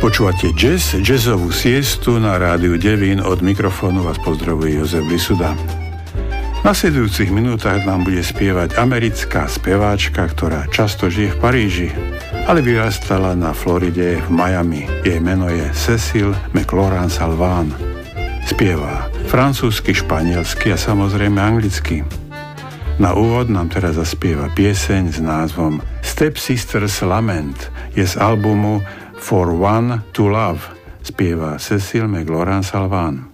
Počúvate jazzovú siestu na rádiu Devín. Od mikrofónu vás pozdravuje Jozef Lisuda. V nasledujúcich minútach nám bude spievať americká speváčka, ktorá často žije v Paríži, ale vyrastala na Floride v Miami. Jej meno je Cecile McLaurin Salvant. Spieva francúzsky, španielsky a samozrejme anglicky. Na úvod nám teraz zaspieva pieseň s názvom Step Sisters Lament. Je z albumu For One to Love. Spieva Cecile McLaurin Salvant.